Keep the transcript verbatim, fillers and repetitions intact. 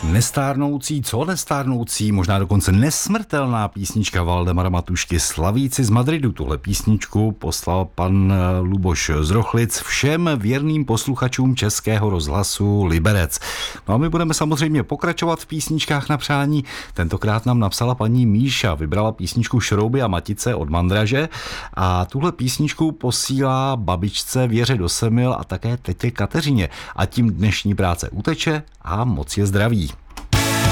Nestárnoucí, co nestárnoucí, možná dokonce nesmrtelná písnička Valdemara Matušky Slavíci z Madridu. Tuhle písničku poslal pan Luboš z Rochlic všem věrným posluchačům Českého rozhlasu Liberec. No a my budeme samozřejmě pokračovat v písničkách na přání. Tentokrát nám napsala paní Míša, vybrala písničku Šrouby a matice od Mandraže a tuhle písničku posílá babičce Věře do Semil a také tetě Kateřině. A tím dnešní práce uteče a moc je zdraví.